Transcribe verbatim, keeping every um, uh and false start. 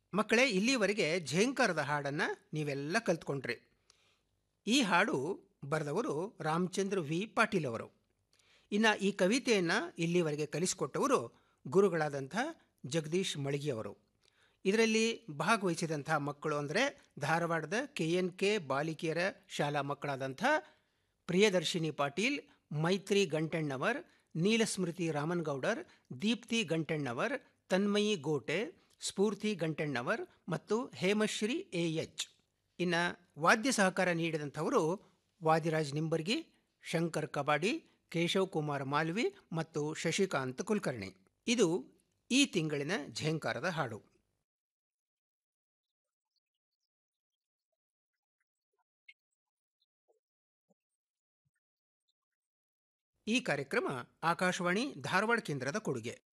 ಮಕ್ಕಳೇ, ಇಲ್ಲಿವರೆಗೆ ಝೇಂಕಾರದ ಹಾಡನ್ನು ನೀವೆಲ್ಲ ಕಲ್ತ್ಕೊಂಡ್ರಿ. ಈ ಹಾಡು ಬರೆದವರು ರಾಮಚಂದ್ರ ವಿ ಪಾಟೀಲ್ ಅವರು. ಇನ್ನು ಈ ಕವಿತೆಯನ್ನು ಇಲ್ಲಿವರೆಗೆ ಕಲಿಸಿಕೊಟ್ಟವರು ಗುರುಗಳಾದಂಥ ಜಗದೀಶ್ ಮಳಗಿ ಅವರು. ಇದರಲ್ಲಿ ಭಾಗವಹಿಸಿದಂಥ ಮಕ್ಕಳು ಅಂದರೆ ಧಾರವಾಡದ ಕೆ ಎನ್ ಕೆ ಬಾಲಿಕೆಯರ ಶಾಲಾ ಮಕ್ಕಳಾದಂಥ ಪ್ರಿಯದರ್ಶಿನಿ ಪಾಟೀಲ್, ಮೈತ್ರಿ ಗಂಟಣ್ಣವರ್, ನೀಲಸ್ಮೃತಿ ರಾಮನ್ಗೌಡರ್, ದೀಪ್ತಿ ಗಂಟಣ್ಣವರ್, ತನ್ಮಯಿ ಗೋಟೆ, ಸ್ಫೂರ್ತಿ ಗಂಟಣ್ಣವರ್ ಮತ್ತು ಹೇಮಶ್ರೀ ಎ ಎಚ್. ಇನ್ನು ವಾದ್ಯ ಸಹಕಾರ ನೀಡಿದಂಥವರು ವಾದಿರಾಜ್ ನಿಂಬರ್ಗಿ, ಶಂಕರ್ ಕಬಾಡಿ, ಕೇಶವ್ ಕುಮಾರ್ ಮಾಲ್ವಿ ಮತ್ತು ಶಶಿಕಾಂತ್ ಕುಲಕರ್ಣಿ. ಇದು ಈ ತಿಂಗಳಿನ ಝೇಂಕಾರದ ಹಾಡು. ಈ ಕಾರ್ಯಕ್ರಮ ಆಕಾಶವಾಣಿ ಧಾರವಾಡ ಕೇಂದ್ರದ ಕೊಡುಗೆ.